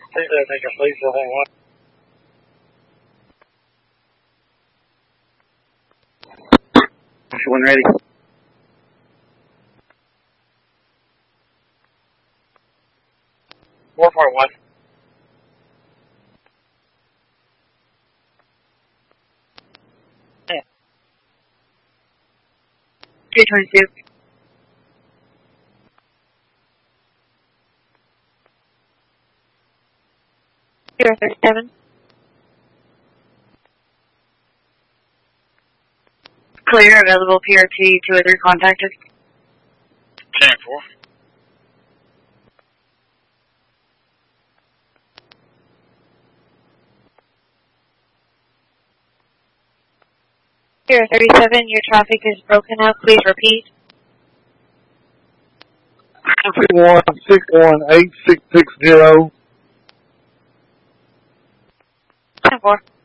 Take a place for home one. One ready. Four point one. Yeah. 322. Zero 37. Clear, available PRT 203 contacted. 10-4. Zero 37, your traffic is broken up. Please repeat. 261-618-660. 10-4.